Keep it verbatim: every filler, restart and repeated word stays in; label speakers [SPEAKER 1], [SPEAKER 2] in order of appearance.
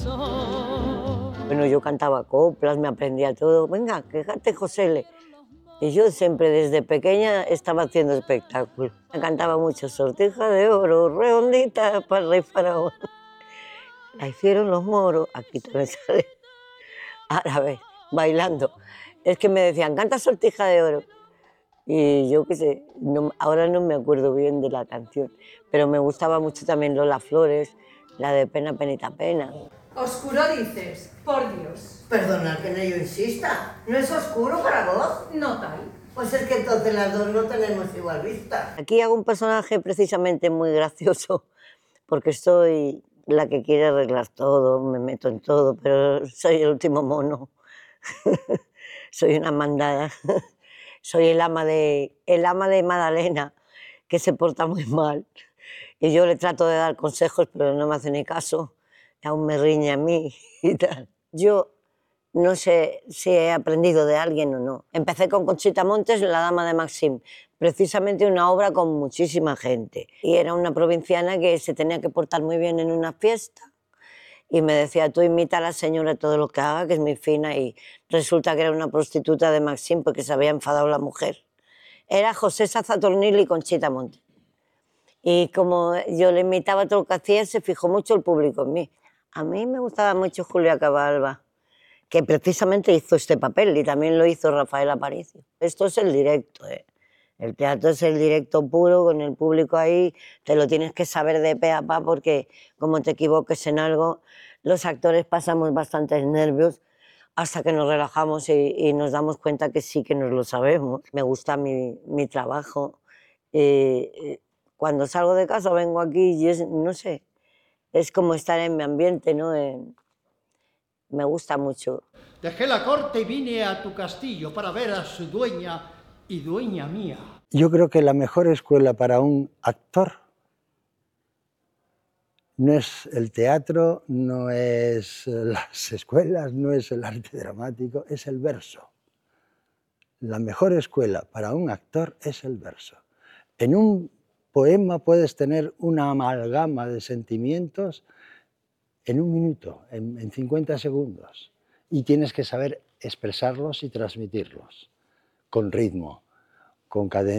[SPEAKER 1] Bueno, yo cantaba coplas, me aprendía todo. Venga, que cante Josele. Y yo siempre desde pequeña estaba haciendo espectáculos. Me cantaba mucho Sortija de oro, redondita para el rey faraón. La hicieron los moros, aquí también sale árabe, bailando. Es que me decían, canta Sortija de oro. Y yo qué sé, no, ahora no me acuerdo bien de la canción, pero me gustaba mucho también Lola Flores, la de Pena, Penita, Pena.
[SPEAKER 2] Oscuro dices, por Dios.
[SPEAKER 3] Perdona que no yo insista, ¿no es oscuro para vos?
[SPEAKER 2] No tal.
[SPEAKER 3] Pues es que entonces las dos no tenemos igual vista.
[SPEAKER 1] Aquí hago un personaje precisamente muy gracioso, porque soy la que quiere arreglar todo, me meto en todo, pero soy el último mono. Soy una mandada. Soy el ama de, el ama de Madalena, que se porta muy mal. Y yo le trato de dar consejos, pero no me hace ni caso. Aún me riñe a mí y tal. Yo no sé si he aprendido de alguien o no. Empecé con Conchita Montes, La dama de Maxim, precisamente una obra con muchísima gente. Y era una provinciana que se tenía que portar muy bien en una fiesta. Y me decía, tú imita a la señora todo lo que haga, que es muy fina, y resulta que era una prostituta de Maxim porque se había enfadado la mujer. Era José Sazatornil y Conchita Montes. Y como yo le imitaba todo lo que hacía, se fijó mucho el público en mí. A mí me gustaba mucho Julia Cabalba, que precisamente hizo este papel, y también lo hizo Rafael Aparicio. Esto es el directo, ¿eh? El teatro es el directo puro, con el público ahí, te lo tienes que saber de pe a pa, porque como te equivoques en algo, los actores pasamos bastantes nervios hasta que nos relajamos y, y nos damos cuenta que sí que nos lo sabemos. Me gusta mi, mi trabajo. Eh, cuando salgo de casa vengo aquí y es, no sé, es como estar en mi ambiente, ¿no? Eh, me gusta mucho.
[SPEAKER 4] Dejé la corte y vine a tu castillo para ver a su dueña y dueña mía.
[SPEAKER 5] Yo creo que la mejor escuela para un actor no es el teatro, no es las escuelas, no es el arte dramático, es el verso. La mejor escuela para un actor es el verso. En un poema puedes tener una amalgama de sentimientos en un minuto, en, en cincuenta segundos, y tienes que saber expresarlos y transmitirlos con ritmo, con cadencia.